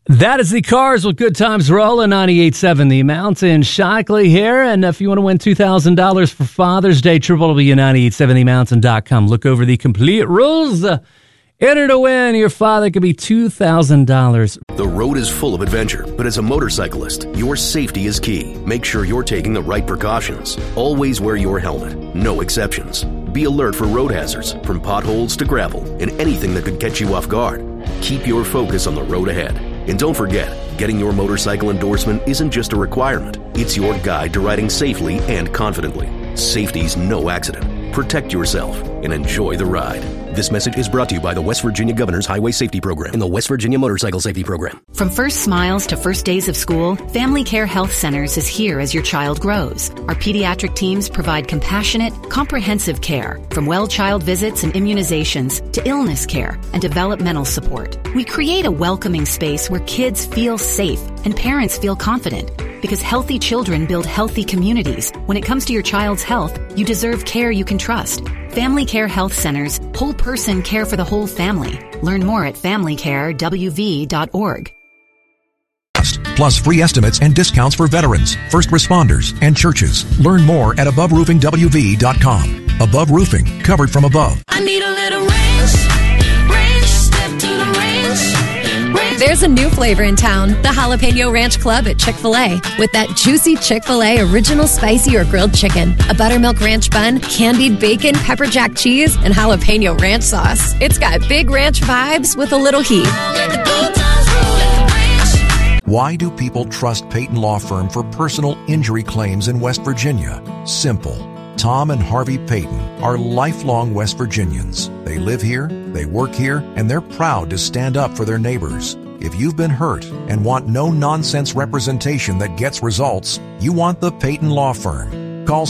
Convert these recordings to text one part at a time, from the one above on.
That is the Cars with Good Times rolling 98.7 The Mountain. Shockley here, and if you want to win $2,000 for Father's Day, www.987themountain.com. Look over the complete rules. Enter to win. Your father could be $2,000. The road is full of adventure, but as a motorcyclist, your safety is key. Make sure you're taking the right precautions. Always wear your helmet. No exceptions. Be alert for road hazards, from potholes to gravel, and anything that could catch you off guard. Keep your focus on the road ahead. And don't forget, getting your motorcycle endorsement isn't just a requirement. It's your guide to riding safely and confidently. Safety's no accident. Protect yourself and enjoy the ride. This message is brought to you by the West Virginia Governor's Highway Safety Program and the West Virginia Motorcycle Safety Program. From first smiles to first days of school, Family Care Health Centers is here as your child grows. Our pediatric teams provide compassionate, comprehensive care, from well child visits and immunizations to illness care and developmental support. We create a welcoming space where kids feel safe and parents feel confident. Because healthy children build healthy communities. When it comes to your child's health, you deserve care you can trust. Family Care Health Centers, whole person care for the whole family. Learn more at familycarewv.org. Plus free estimates and discounts for veterans, first responders, and churches. Learn more at aboveroofingwv.com. Above Roofing, covered from above. I need a little ranch, step to the ranch. There's a new flavor in town, the Jalapeno Ranch Club at Chick-fil-A. With that juicy Chick-fil-A original spicy or grilled chicken, a buttermilk ranch bun, candied bacon, pepper jack cheese, and jalapeno ranch sauce. It's got big ranch vibes with a little heat. Why do people trust Peyton Law Firm for personal injury claims in West Virginia? Simple. Tom and Harvey Peyton are lifelong West Virginians. They live here, they work here, and they're proud to stand up for their neighbors. If you've been hurt and want no-nonsense representation that gets results, you want the Peyton Law Firm. Call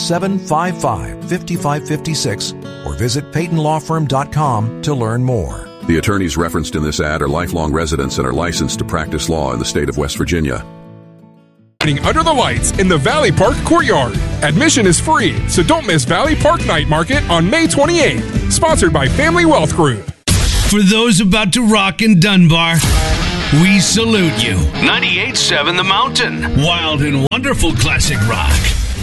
755-5556 or visit PeytonLawFirm.com to learn more. The attorneys referenced in this ad are lifelong residents and are licensed to practice law in the state of West Virginia. Under the lights in the Valley Park Courtyard. Admission is free, so don't miss Valley Park Night Market on May 28th. Sponsored by Family Wealth Group. For those about to rock in Dunbar, we salute you. 98.7 The Mountain. Wild and wonderful classic rock.